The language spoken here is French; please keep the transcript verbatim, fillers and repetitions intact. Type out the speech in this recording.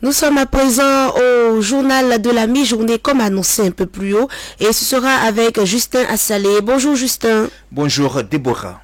Nous sommes à présent au journal de la mi-journée comme annoncé un peu plus haut et ce sera avec Justin Assalé. Bonjour Justin. Bonjour Déborah.